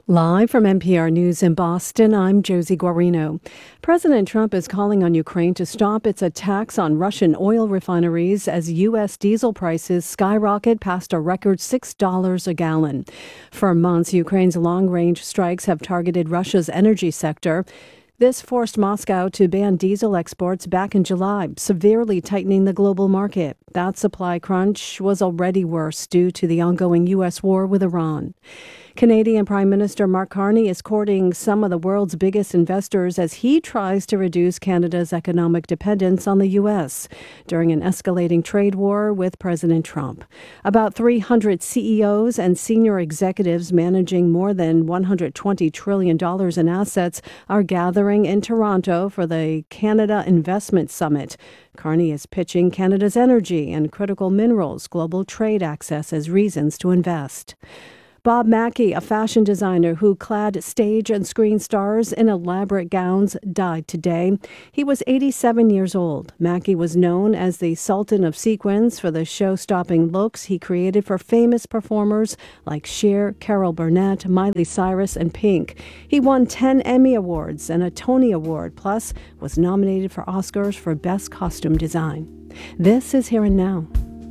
Live from NPR News in Boston, I'm Josie Guarino. President Trump is calling on Ukraine to stop its attacks on Russian oil refineries as U.S. diesel prices skyrocket past a record $6 a gallon. For months, Ukraine's long-range strikes have targeted Russia's energy sector. This forced Moscow to ban diesel exports back in July, severely tightening the global market. That supply crunch was already worse due to the ongoing U.S. war with Iran. Canadian Prime Minister Mark Carney is courting some of the world's biggest investors as he tries to reduce Canada's economic dependence on the U.S. during an escalating trade war with President Trump. About 300 CEOs and senior executives managing more than $120 trillion in assets are gathering in Toronto for the Canada Investment Summit. Carney is pitching Canada's energy and critical minerals global trade access as reasons to invest. Bob Mackie, a fashion designer who clad stage and screen stars in elaborate gowns, died today. He was 87 years old. Mackie was known as the Sultan of Sequins for the show-stopping looks he created for famous performers like Cher, Carol Burnett, Miley Cyrus, and Pink. He won 10 Emmy Awards and a Tony Award, plus was nominated for Oscars for Best Costume Design. This is Here and Now.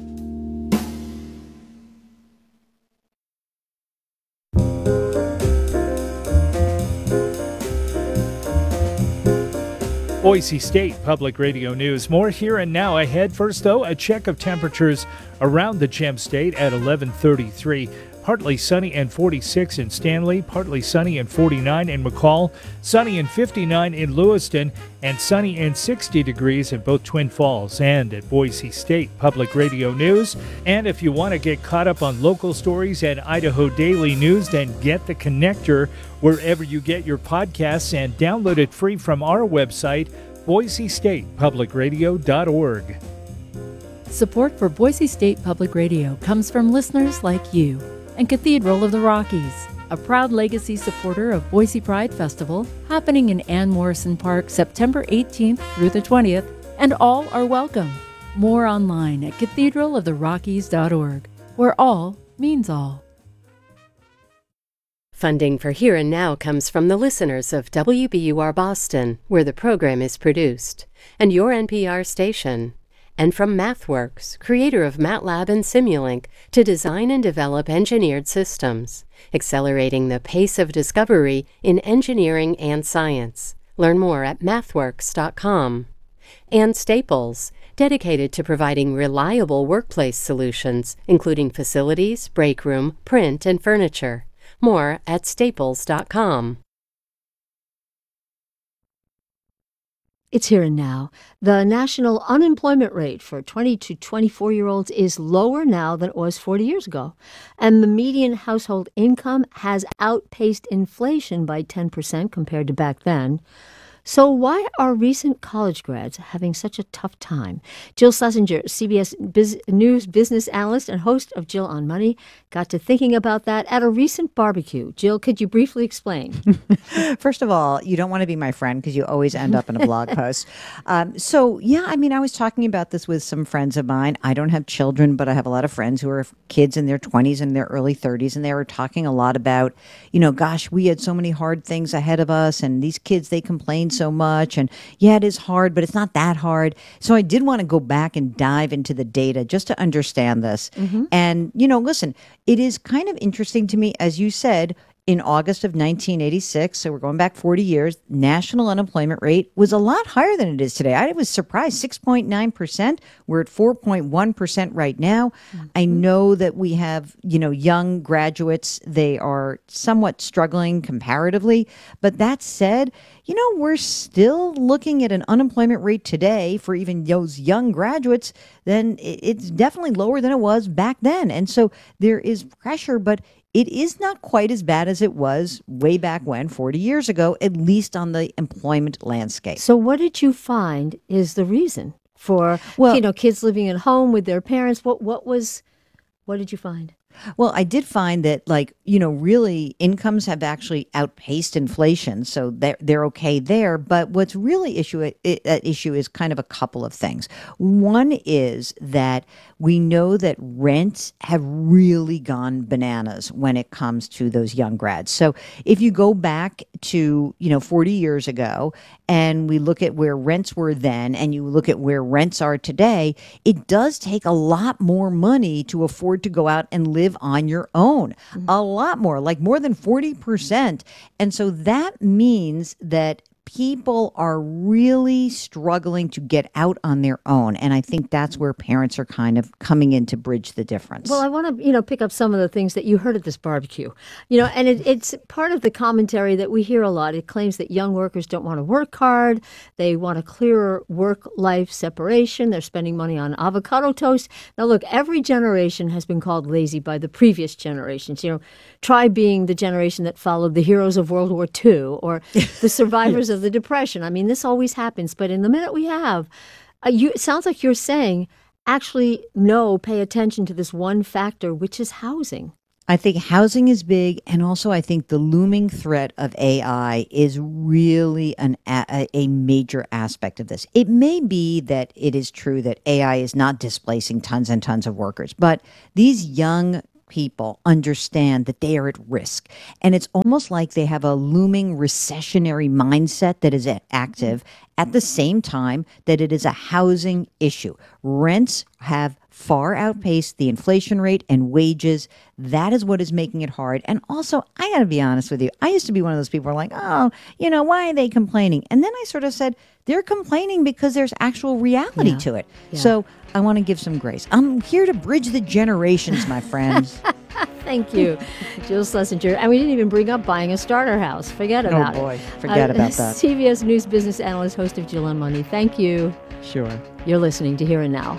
Boise State Public Radio News. More Here and Now ahead. First, though, a check of temperatures around the Gem State at 11:33. Partly sunny and 46 in Stanley, partly sunny and 49 in McCall, sunny and 59 in Lewiston, and sunny and 60 degrees at both Twin Falls and at Boise State Public Radio News. And if you want to get caught up on local stories and Idaho Daily News, then get The Connector wherever you get your podcasts and download it free from our website, boisestatepublicradio.org. Support for Boise State Public Radio comes from listeners like you and Cathedral of the Rockies, a proud legacy supporter of Boise Pride Festival, happening in Ann Morrison Park September 18th through the 20th, and all are welcome. More online at cathedraloftherockies.org, where all means all. Funding for Here and Now comes from the listeners of WBUR Boston, where the program is produced, and your NPR station. And from MathWorks, creator of MATLAB and Simulink, to design and develop engineered systems, accelerating the pace of discovery in engineering and science. Learn more at mathworks.com. And Staples, dedicated to providing reliable workplace solutions, including facilities, break room, print, and furniture. More at staples.com. It's Here and Now. The national unemployment rate for 20 to 24-year-olds is lower now than it was 40 years ago. And the median household income has outpaced inflation by 10% compared to back then. So why are recent college grads having such a tough time? Jill Schlesinger, CBS News business analyst and host of Jill on Money, got to thinking about that at a recent barbecue. Jill, could you briefly explain? First of all, you don't want to be my friend because you always end up in a blog post. I was talking about this with some friends of mine. I don't have children, but I have a lot of friends who are kids in their 20s and their early 30s, and they were talking a lot about, gosh, we had so many hard things ahead of us, and these kids, they complain so much, and yeah, it is hard, but it's not that hard. So I did want to go back and dive into the data just to understand this. Mm-hmm. And, listen, it is kind of interesting to me, as you said, in August of 1986, so we're going back 40 years, national unemployment rate was a lot higher than it is today. I was surprised, 6.9%. We're at 4.1% right now. Mm-hmm. I know that we have, young graduates. They are somewhat struggling comparatively. But that said, we're still looking at an unemployment rate today for even those young graduates. Then it's definitely lower than it was back then. And so there is pressure, but it is not quite as bad as it was way back when, 40 years ago, at least on the employment landscape. So what did you find is the reason for, kids living at home with their parents? What did you find? Well, I did find that, really incomes have actually outpaced inflation, so they're okay there. But what's really at issue is kind of a couple of things. One is that we know that rents have really gone bananas when it comes to those young grads. So if you go back to 40 years ago, and we look at where rents were then, and you look at where rents are today, it does take a lot more money to afford to go out and live on your own. A lot more, like more than 40%. And so that means that people are really struggling to get out on their own. And I think that's where parents are kind of coming in to bridge the difference. Well, I want to, pick up some of the things that you heard at this barbecue, and it's part of the commentary that we hear a lot. It claims that young workers don't want to work hard. They want a clearer work-life separation. They're spending money on avocado toast. Now, look, every generation has been called lazy by the previous generations. Try being the generation that followed the heroes of World War II or the survivors of the Depression. I mean, this always happens. But in the minute we have, it sounds like you're saying, actually, no, pay attention to this one factor, which is housing. I think housing is big, and also I think the looming threat of AI is really a major aspect of this. It may be that it is true that AI is not displacing tons and tons of workers, but these young people understand that they are at risk. And it's almost like they have a looming recessionary mindset that is active at the same time that it is a housing issue. Rents have far outpaced the inflation rate and wages. That is what is making it hard. And also, I got to be honest with you, I used to be one of those people who are like, why are they complaining? And then I sort of said, they're complaining because there's actual reality to it. Yeah. So I want to give some grace. I'm here to bridge the generations, my friends. Thank you, Jill Schlesinger. And we didn't even bring up buying a starter house. Forget about it. Oh, boy. Forget about that. CBS News business analyst, host of Jill on Money. Thank you. Sure. You're listening to Here and Now.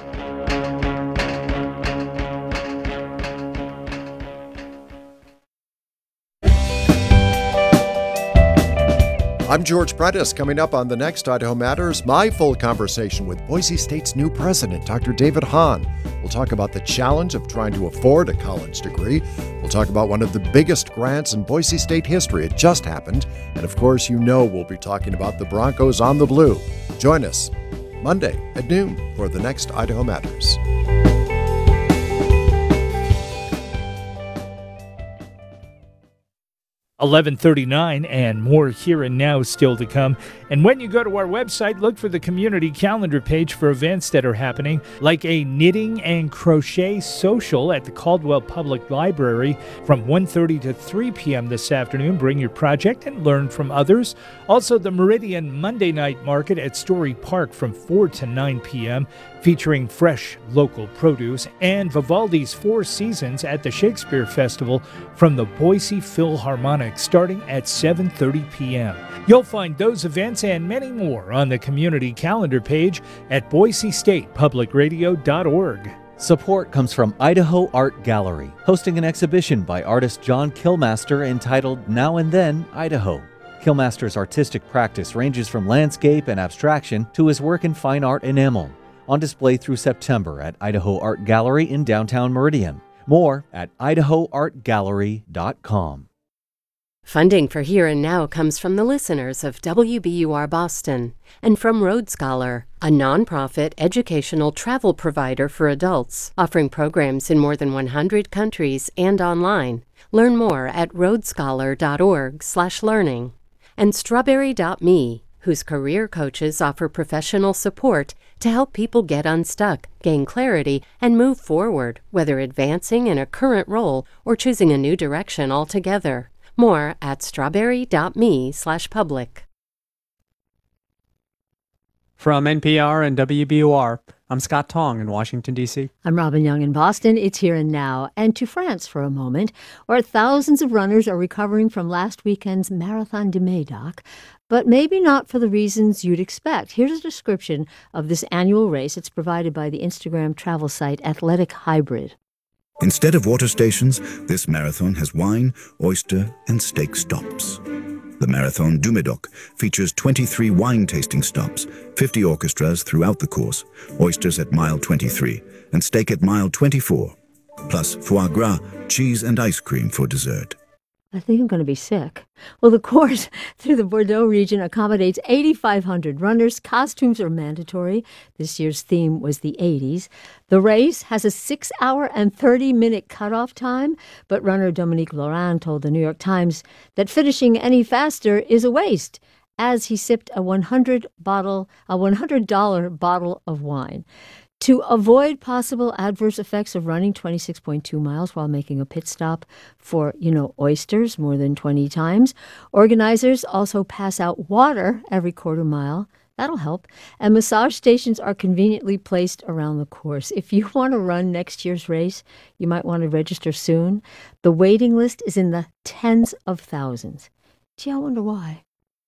I'm George Prentice. Coming up on the next Idaho Matters, my full conversation with Boise State's new president, Dr. David Hahn. We'll talk about the challenge of trying to afford a college degree. We'll talk about one of the biggest grants in Boise State history. It just happened. And of course, we'll be talking about the Broncos on the Blue. Join us Monday at noon for the next Idaho Matters. 11:39 and more Here and Now still to come. And when you go to our website, look for the community calendar page for events that are happening, like a knitting and crochet social at the Caldwell Public Library from 1:30 to 3 p.m. this afternoon. Bring your project and learn from others. Also, the Meridian Monday Night Market at Story Park from 4 to 9 p.m., featuring fresh local produce, and Vivaldi's Four Seasons at the Shakespeare Festival from the Boise Philharmonic starting at 7:30 p.m. You'll find those events and many more on the community calendar page at boisestatepublicradio.org. Support comes from Idaho Art Gallery, hosting an exhibition by artist John Kilmaster entitled Now and Then, Idaho. Kilmaster's artistic practice ranges from landscape and abstraction to his work in fine art enamel. On display through September at Idaho Art Gallery in downtown Meridian. More at idahoartgallery.com. Funding for Here and Now comes from the listeners of WBUR Boston and from Road Scholar, a nonprofit educational travel provider for adults, offering programs in more than 100 countries and online. Learn more at roadscholar.org/learning. And Strawberry.me, whose career coaches offer professional support to help people get unstuck, gain clarity, and move forward, whether advancing in a current role or choosing a new direction altogether. More at strawberry.me/public. From NPR and WBUR, I'm Scott Tong in Washington, D.C. I'm Robin Young in Boston. It's Here and Now. And to France for a moment, where thousands of runners are recovering from last weekend's Marathon de Médoc, but maybe not for the reasons you'd expect. Here's a description of this annual race. It's provided by the Instagram travel site Athletic Hybrid. Instead of water stations, this marathon has wine, oyster, and steak stops. The Marathon du Médoc features 23 wine tasting stops, 50 orchestras throughout the course, oysters at mile 23, and steak at mile 24, plus foie gras, cheese and ice cream for dessert. I think I'm going to be sick. Well, the course through the Bordeaux region accommodates 8,500 runners. Costumes are mandatory. This year's theme was the 80s. The race has a 6-hour and 30-minute cutoff time, but runner Dominique Laurent told the New York Times that finishing any faster is a waste, as he sipped a $100 bottle of wine. To avoid possible adverse effects of running 26.2 miles while making a pit stop for, oysters more than 20 times, organizers also pass out water every quarter mile. That'll help. And massage stations are conveniently placed around the course. If you want to run next year's race, you might want to register soon. The waiting list is in the tens of thousands. Gee, I wonder why.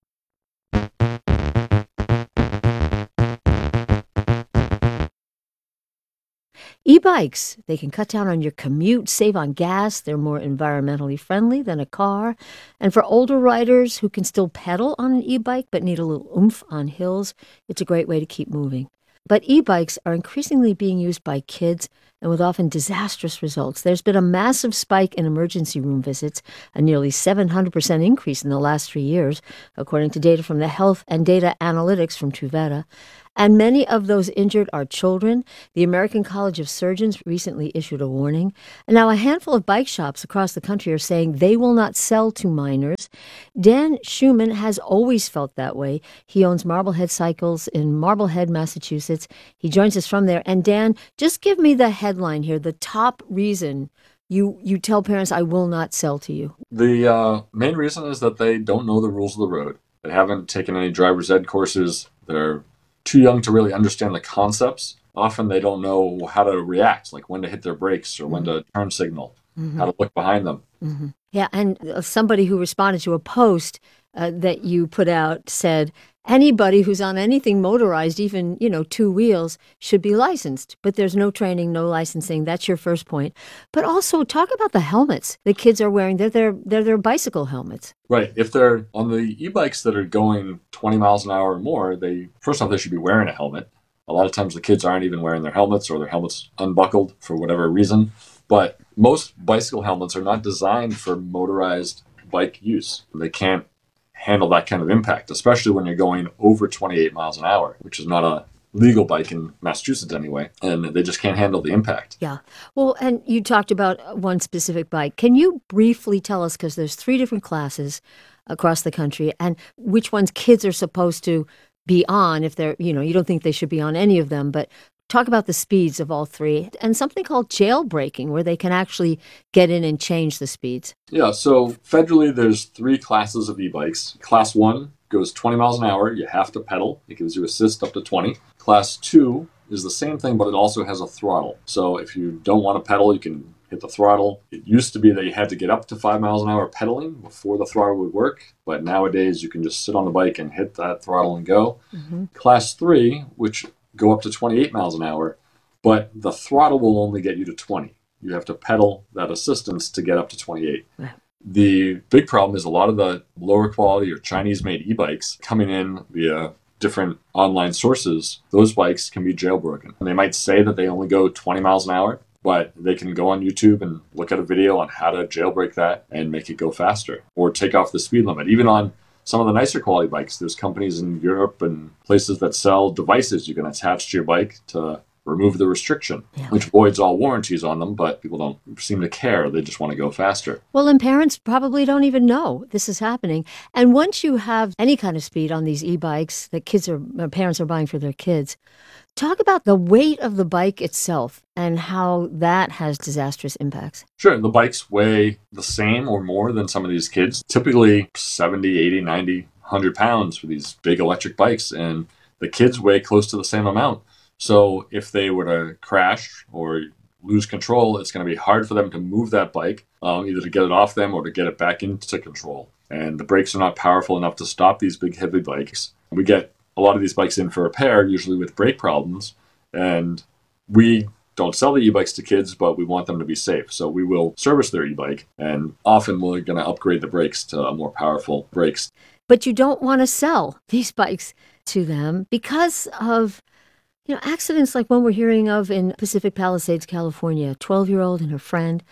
E-bikes, they can cut down on your commute, save on gas. They're more environmentally friendly than a car. And for older riders who can still pedal on an e-bike but need a little oomph on hills, it's a great way to keep moving. But e-bikes are increasingly being used by kids and with often disastrous results. There's been a massive spike in emergency room visits, a nearly 700% increase in the last 3 years, according to data from the Health and Data Analytics from Truveta. And many of those injured are children. The American College of Surgeons recently issued a warning. And now a handful of bike shops across the country are saying they will not sell to minors. Dan Schumann has always felt that way. He owns Marblehead Cycles in Marblehead, Massachusetts. He joins us from there. And Dan, just give me the headline here, the top reason you tell parents I will not sell to you. The main reason is that they don't know the rules of the road. They haven't taken any driver's ed courses. They're too young to really understand the concepts. Often they don't know how to react, like when to hit their brakes or when to turn signal, how to look behind them. Mm-hmm. Yeah, and somebody who responded to a post that you put out said, anybody who's on anything motorized, even, 2 wheels, should be licensed. But there's no training, no licensing. That's your first point. But also talk about the helmets the kids are wearing. They're their bicycle helmets. Right. If they're on the e-bikes that are going 20 miles an hour or more, first off, they should be wearing a helmet. A lot of times the kids aren't even wearing their helmets or their helmets unbuckled for whatever reason. But most bicycle helmets are not designed for motorized bike use. They can't handle that kind of impact, especially when you're going over 28 miles an hour, which is not a legal bike in Massachusetts anyway, and they just can't handle the impact. Yeah. Well, and you talked about one specific bike. Can you briefly tell us, because there's 3 different classes across the country, and which ones kids are supposed to be on if they're, you don't think they should be on any of them, but talk about the speeds of all 3 and something called jailbreaking, where they can actually get in and change the speeds. Yeah, so federally, there's 3 classes of e-bikes. Class 1 goes 20 miles an hour. You have to pedal. It gives you assist up to 20. Class 2 is the same thing, but it also has a throttle. So if you don't want to pedal, you can hit the throttle. It used to be that you had to get up to 5 miles an hour pedaling before the throttle would work, but nowadays you can just sit on the bike and hit that throttle and go. Mm-hmm. Class 3, which go up to 28 miles an hour, but the throttle will only get you to 20. You have to pedal that assistance to get up to 28. Wow. The big problem is a lot of the lower quality or Chinese-made e-bikes coming in via different online sources, those bikes can be jailbroken. And they might say that they only go 20 miles an hour, but they can go on YouTube and look at a video on how to jailbreak that and make it go faster or take off the speed limit. Even on some of the nicer quality bikes, there's companies in Europe and places that sell devices you can attach to your bike to remove the restriction, which voids all warranties on them, but people don't seem to care. They just want to go faster. Well, and parents probably don't even know this is happening. And once you have any kind of speed on these e-bikes that parents are buying for their kids, talk about the weight of the bike itself and how that has disastrous impacts. Sure. The bikes weigh the same or more than some of these kids, typically 70, 80, 90, 100 pounds for these big electric bikes. And the kids weigh close to the same amount. So if they were to crash or lose control, it's going to be hard for them to move that bike, either to get it off them or to get it back into control. And the brakes are not powerful enough to stop these big, heavy bikes. We get a lot of these bikes in for repair, usually with brake problems. And we don't sell the e-bikes to kids, but we want them to be safe. So we will service their e-bike, and often we're going to upgrade the brakes to more powerful brakes. But you don't want to sell these bikes to them because of accidents like one we're hearing of in Pacific Palisades, California. A 12-year-old and her friend,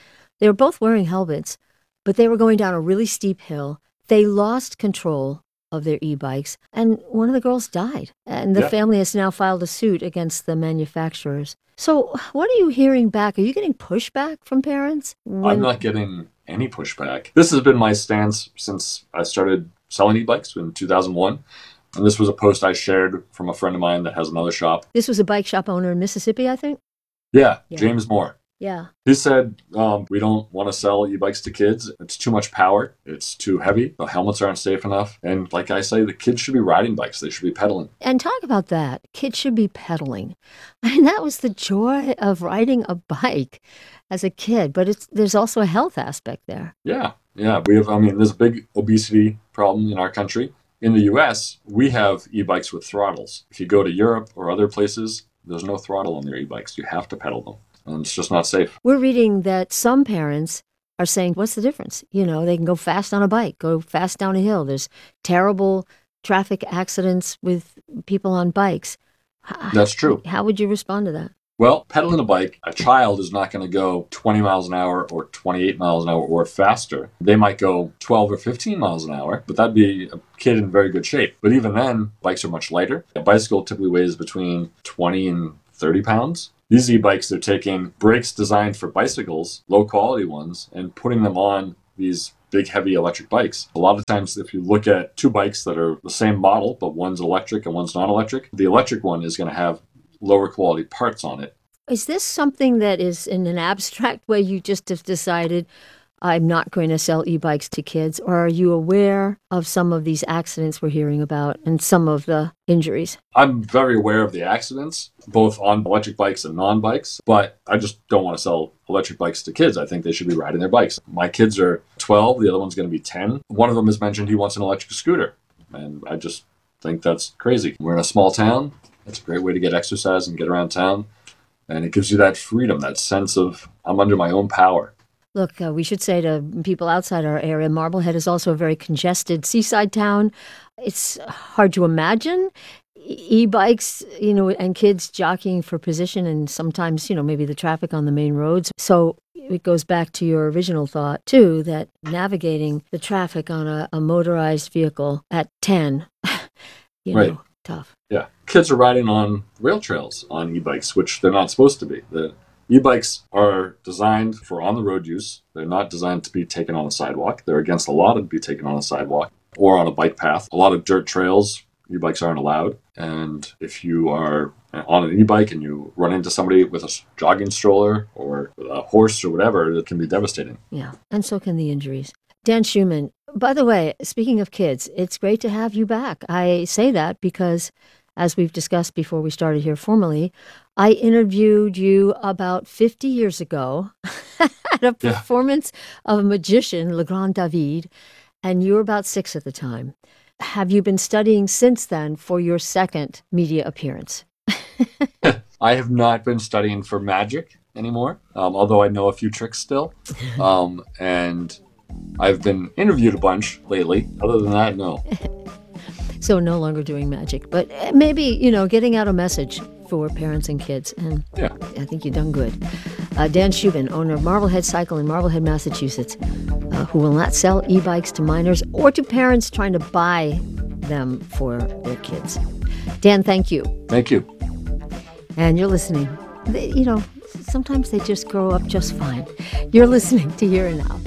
They were both wearing helmets, but they were going down a really steep hill. They lost control of their e-bikes, and one of the girls died. And the family has now filed a suit against the manufacturers. So what are you hearing back? Are you getting pushback from parents? I'm not getting any pushback. This has been my stance since I started selling e-bikes in 2001. And this was a post I shared from a friend of mine that has another shop. This was a bike shop owner in Mississippi, I think? Yeah. James Moore. Yeah. He said, we don't want to sell e-bikes to kids. It's too much power. It's too heavy. The helmets aren't safe enough. And like I say, the kids should be riding bikes. They should be pedaling. And talk about that. Kids should be pedaling. I mean, that was the joy of riding a bike as a kid. But there's also a health aspect there. Yeah. There's a big obesity problem in our country. In the U.S., we have e-bikes with throttles. If you go to Europe or other places, there's no throttle on their e-bikes. You have to pedal them. And it's just not safe. We're reading that some parents are saying, what's the difference? You know, they can go fast on a bike, go fast down a hill. There's terrible traffic accidents with people on bikes. That's true. How would you respond to that? Well, pedaling a bike, a child is not going to go 20 miles an hour or 28 miles an hour or faster. They might go 12 or 15 miles an hour, but that'd be a kid in very good shape. But even then, bikes are much lighter. A bicycle typically weighs between 20 and 30 pounds. These e-bikes, they're taking brakes designed for bicycles, low-quality ones, and putting them on these big, heavy electric bikes. A lot of times, if you look at two bikes that are the same model, but one's electric and one's non-electric, the electric one is going to have lower quality parts on it. Is this something that is in an abstract way you just have decided, I'm not going to sell e-bikes to kids? Or are you aware of some of these accidents we're hearing about and some of the injuries? I'm very aware of the accidents, both on electric bikes and non-bikes, but I just don't want to sell electric bikes to kids. I think they should be riding their bikes. My kids are 12, the other one's going to be 10. One of them has mentioned he wants an electric scooter, and I just think that's crazy. We're in a small town. It's a great way to get exercise and get around town, and it gives you that freedom, that sense of I'm under my own power. Look, we should say to people outside our area, Marblehead is also a very congested seaside town. It's hard to imagine e-bikes, and kids jockeying for position, and sometimes, maybe the traffic on the main roads. So it goes back to your original thought, too, that navigating the traffic on a motorized vehicle at 10, right. Tough. Yeah. Kids are riding on rail trails on e-bikes, which they're not supposed to be. The e-bikes are designed for on-the-road use. They're not designed to be taken on a sidewalk. They're against the law to be taken on a sidewalk or on a bike path. A lot of dirt trails, e-bikes aren't allowed. And if you are on an e-bike and you run into somebody with a jogging stroller or a horse or whatever, it can be devastating. Yeah, and so can the injuries. Dan Schumann, by the way, speaking of kids, it's great to have you back. I say that because, as we've discussed before we started here formally, I interviewed you about 50 years ago at a performance of a magician, Le Grand David, and you were about 6 at the time. Have you been studying since then for your second media appearance? I have not been studying for magic anymore, although I know a few tricks still. And I've been interviewed a bunch lately. Other than that, no. So no longer doing magic, but maybe, getting out a message for parents and kids. And yeah, I think you've done good. Dan Schumann, owner of Marblehead Cycle in Marblehead, Massachusetts, who will not sell e-bikes to minors or to parents trying to buy them for their kids. Dan, thank you. Thank you. And you're listening. Sometimes they just grow up just fine. You're listening to Here and Now.